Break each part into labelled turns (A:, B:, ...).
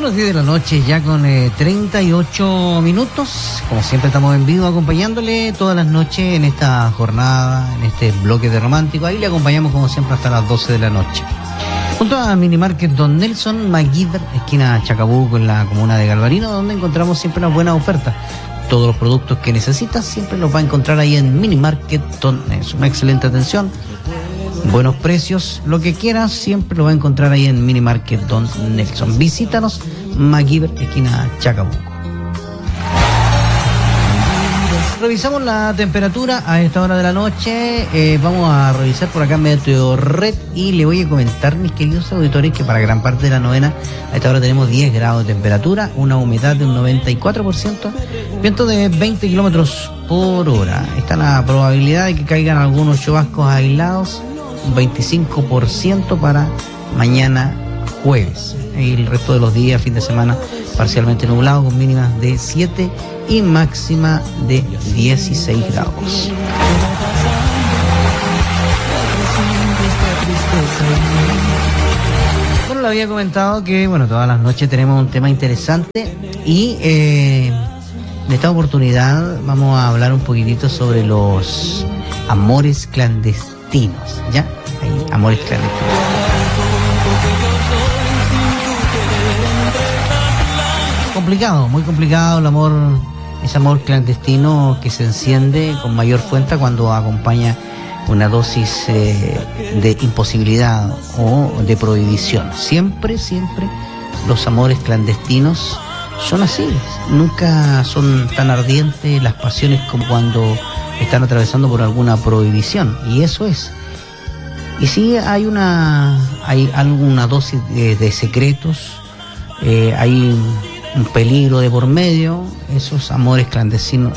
A: las 10 de la noche, ya con 38 minutos. Como siempre estamos en vivo acompañándole todas las noches en esta jornada, en este bloque de Romántico. Ahí le acompañamos como siempre hasta las 12 de la noche. Junto a Minimarket Don Nelson MacGyver, esquina Chacabuco, en la comuna de Galvarino, donde encontramos siempre una buena oferta. Todos los productos que necesitas siempre los va a encontrar ahí en Minimarket Don Nelson. Una excelente atención, buenos precios, lo que quieras siempre lo va a encontrar ahí en Minimarket Don Nelson. Visítanos, MacGyver, esquina Chacabuco. Revisamos la temperatura a esta hora de la noche. Vamos a revisar por acá Meteorred y le voy a comentar, mis queridos auditores, que para gran parte de la novena a esta hora tenemos 10 grados de temperatura, una humedad de un 94%, viento de 20 kilómetros por hora. Está la probabilidad de que caigan algunos chubascos aislados, un 25% para mañana jueves. Y el resto de los días, fin de semana, parcialmente nublado, con mínimas de 7 y máxima de 16 grados. Bueno, le había comentado que, todas las noches tenemos un tema interesante y en esta oportunidad vamos a hablar un poquitito sobre los amores clandestinos, ¿ya? Hay amores clandestinos. Complicado, muy complicado el amor, ese amor clandestino que se enciende con mayor fuerza cuando acompaña una dosis de imposibilidad o de prohibición. Siempre los amores clandestinos son así, nunca son tan ardientes las pasiones como cuando están atravesando por alguna prohibición, y eso es. Y sí hay alguna dosis de secretos, hay un peligro de por medio. Esos amores clandestinos,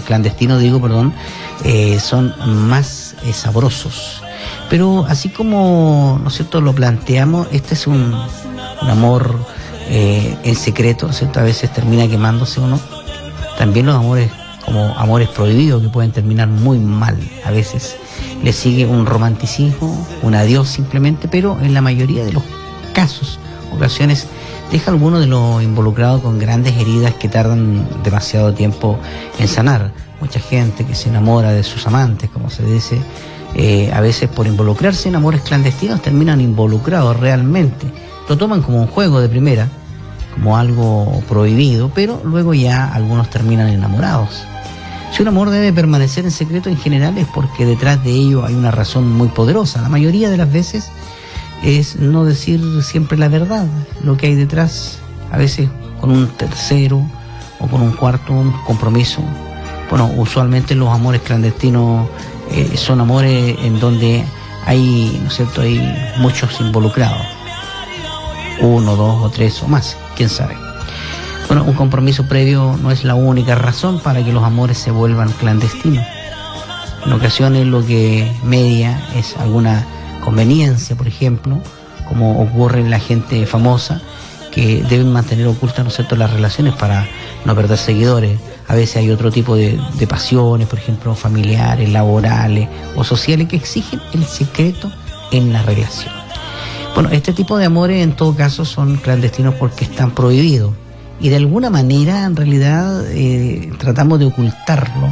A: son más sabrosos. Pero así como, ¿no es cierto?, lo planteamos, este es un amor en secreto, ¿no es cierto?, a veces termina quemándose uno. También los amores como amores prohibidos, que pueden terminar muy mal. A veces le sigue un romanticismo, un adiós simplemente, pero en la mayoría de los casos, ocasiones, deja a alguno de los involucrados con grandes heridas que tardan demasiado tiempo en sanar. Mucha gente que se enamora de sus amantes, como se dice, a veces por involucrarse en amores clandestinos terminan involucrados realmente. Lo toman como un juego de primera, como algo prohibido, pero luego ya algunos terminan enamorados. Si un amor debe permanecer en secreto en general es porque detrás de ello hay una razón muy poderosa. La mayoría de las veces es no decir siempre la verdad, lo que hay detrás, a veces con un tercero o con un cuarto, un compromiso. Usualmente los amores clandestinos son amores en donde hay, ¿no es cierto?, hay muchos involucrados, 1, 2 o 3 o más, quién sabe. Un compromiso previo no es la única razón para que los amores se vuelvan clandestinos. En ocasiones lo que media es alguna conveniencia, por ejemplo, como ocurre en la gente famosa, que deben mantener ocultas, ¿no es cierto?, las relaciones para no perder seguidores. A veces hay otro tipo de pasiones, por ejemplo, familiares, laborales o sociales, que exigen el secreto en la relación. Este tipo de amores en todo caso son clandestinos porque están prohibidos, y de alguna manera en realidad tratamos de ocultarlo.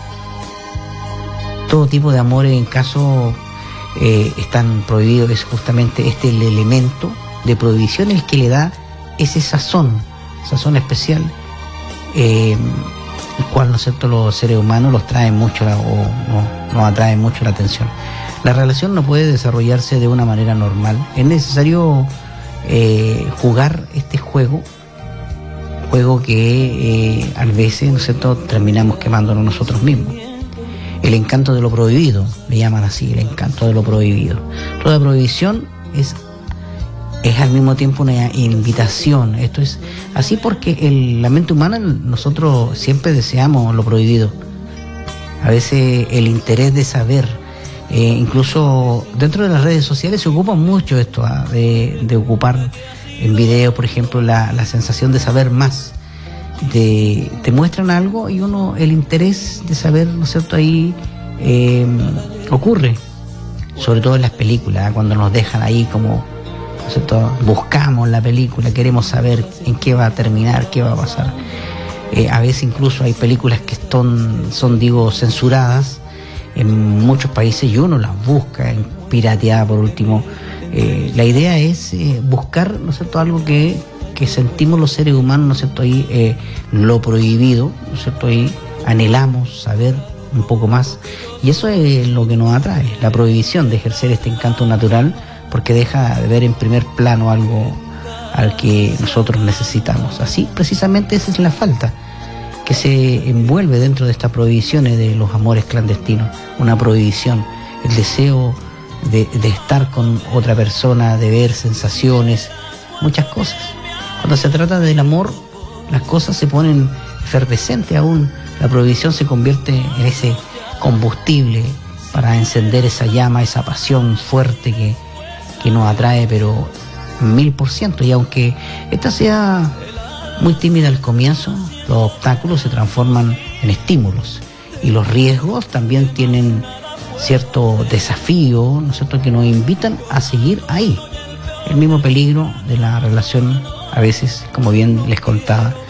A: Todo tipo de amores en caso están prohibidos, es justamente el elemento de prohibición el que le da ese sazón especial, el cual, ¿no es cierto?, los seres humanos los traen mucho nos atraen mucho la atención. La relación no puede desarrollarse de una manera normal. Es necesario jugar este juego que a veces, ¿no es cierto?, terminamos quemándonos nosotros mismos. El encanto de lo prohibido, le llaman así, el encanto de lo prohibido. Toda prohibición es al mismo tiempo una invitación. Esto es así porque la mente humana, nosotros siempre deseamos lo prohibido. A veces el interés de saber, incluso dentro de las redes sociales se ocupa mucho esto, de ocupar en video, por ejemplo, la sensación de saber más. Te muestran algo y el interés de saber, ¿no es cierto?, ahí ocurre, sobre todo en las películas, cuando nos dejan ahí como ¿no es cierto? Buscamos la película, queremos saber en qué va a terminar, qué va a pasar. A veces incluso hay películas que son censuradas en muchos países y uno las busca en pirateada por último. La idea es buscar, ¿no es cierto?, algo que sentimos los seres humanos, ¿no es cierto?, ahí lo prohibido, ¿no es cierto?, ahí anhelamos saber un poco más, y eso es lo que nos atrae, la prohibición de ejercer este encanto natural, porque deja de ver en primer plano algo al que nosotros necesitamos. Así, precisamente, esa es la falta que se envuelve dentro de estas prohibiciones de los amores clandestinos, una prohibición, el deseo de estar con otra persona, de ver sensaciones, muchas cosas. Cuando se trata del amor, las cosas se ponen efervescentes aún. La prohibición se convierte en ese combustible para encender esa llama, esa pasión fuerte que nos atrae, pero 1000%. Y aunque esta sea muy tímida al comienzo, los obstáculos se transforman en estímulos. Y los riesgos también tienen cierto desafío, ¿no es cierto?, que nos invitan a seguir ahí. El mismo peligro de la relación, a veces, como bien les contaba,